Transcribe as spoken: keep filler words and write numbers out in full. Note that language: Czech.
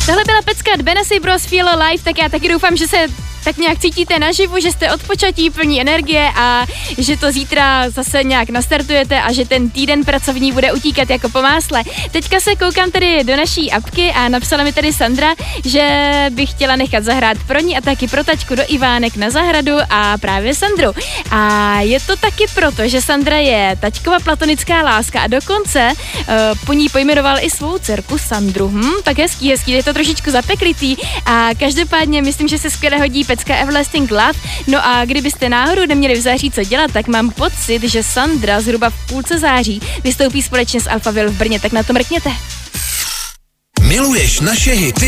Tohle byla pecka Benassi Bros Feel Alive, tak já taky doufám, že se tak nějak cítíte naživu, že jste odpočatí, plní energie a že to zítra zase nějak nastartujete a že ten týden pracovní bude utíkat jako po másle. Teďka se koukám tedy do naší apky a napsala mi tady Sandra, že by chtěla nechat zahrát pro ní a taky pro taťku do Ivánek na zahradu a právě Sandru. A je to taky proto, že Sandra je taťkova platonická láska a dokonce uh, po ní pojmenoval i svou dcerku Sandru. Hm, tak hezký, hezký, je to trošičku zapeklitý a každopádně myslím, že se skvěle hodí pecka Everlasting Love. No a kdybyste náhodou neměli v září co dělat, tak mám pocit, že Sandra zhruba v půlce září vystoupí společně s Alphaville v Brně, tak na to mrkněte. Miluješ naše hity?